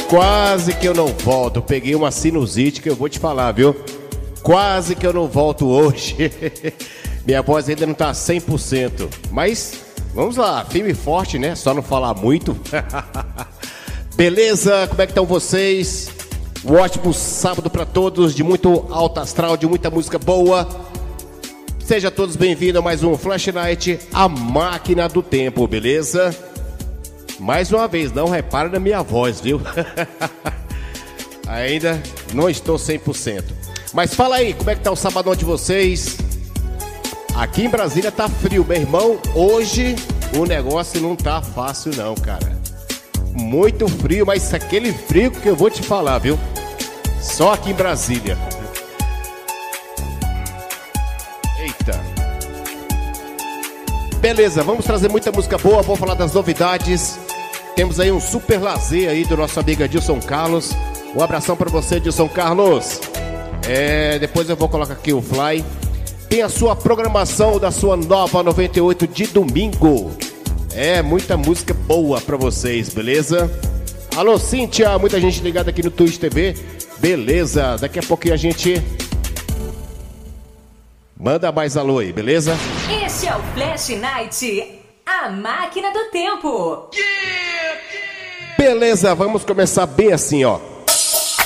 quase que eu não volto. Peguei uma sinusite que eu vou te falar, viu? Quase que eu não volto hoje. Minha voz ainda não tá 100%. Mas vamos lá, firme e forte, né? Só não falar muito. Beleza? Como é que estão vocês? Um ótimo sábado para todos, de muito alto astral, de muita música boa. Sejam todos bem-vindos a mais um Flash Night, a máquina do tempo, beleza? Mais uma vez, não repara na minha voz, viu? Ainda não estou 100%. Mas fala aí, como é que tá o sabadão de vocês? Aqui em Brasília tá frio, meu irmão. Hoje o negócio não tá fácil não, cara. Muito frio, mas aquele frio que eu vou te falar, viu? Só aqui em Brasília. Eita. Beleza, vamos trazer muita música boa, vamos falar das novidades. Temos aí um super lazer aí do nosso amigo Edilson Carlos. Um abração pra você, Edilson Carlos. Depois eu vou colocar aqui o fly. Tem a sua programação da sua nova 98 de domingo. Muita música boa pra vocês, beleza? Alô, Cíntia, muita gente ligada aqui no Twitch TV. Beleza, daqui a pouquinho a gente manda mais alô aí, beleza? Este é o Flash Night, a máquina do tempo. Beleza, vamos começar bem assim, ó.